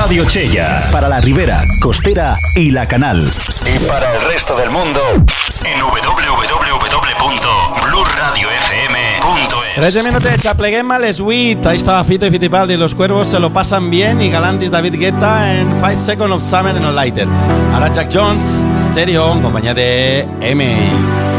Radio Chella, para la Ribera, Costera y La Canal. Y para el resto del mundo, en www.blurradiofm.es. 13 minutets, apleguem a les 8. Ahí estaba Fito y Fitipaldi, los cuervos se lo pasan bien, y Galantis, David Guetta en 5 Seconds of Summer en el Lighter. Ahora Jack Jones, Stereo, en compañía de M.